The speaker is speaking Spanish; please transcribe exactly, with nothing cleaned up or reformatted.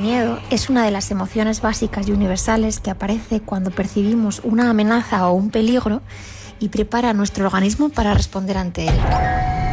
miedo es una de las emociones básicas y universales que aparece cuando percibimos una amenaza o un peligro y prepara a nuestro organismo para responder ante él.